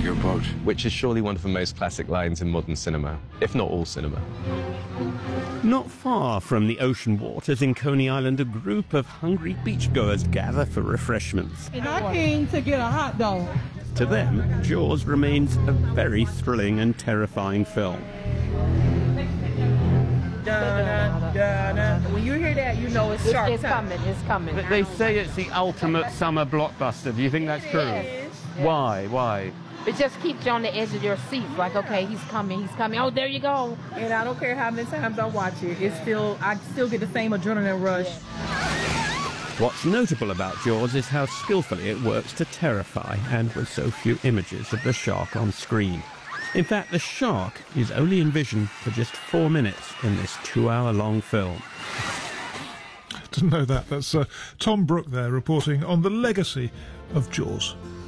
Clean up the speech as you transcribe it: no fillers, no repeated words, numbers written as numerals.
your boat. Which is surely one of the most classic lines in modern cinema, if not all cinema. Not far from the ocean waters in Coney Island, a group of hungry beachgoers gather for refreshments. And I came to get a hot dog. To them, Jaws remains a very thrilling and terrifying film. When you hear that, you know it's sharp time. It's coming. They say it's the ultimate summer blockbuster. Do you think that's true? Yes. Why? It just keeps you on the edge of your seat. Like, okay, he's coming. Oh, there you go. And I don't care how many times I watch it. I still get the same adrenaline rush. What's notable about Jaws is how skillfully it works to terrify, and with so few images of the shark on screen. In fact, the shark is only in vision for just 4 minutes in this 2-hour-long film. Didn't know that. That's Tom Brooke there reporting on the legacy of Jaws.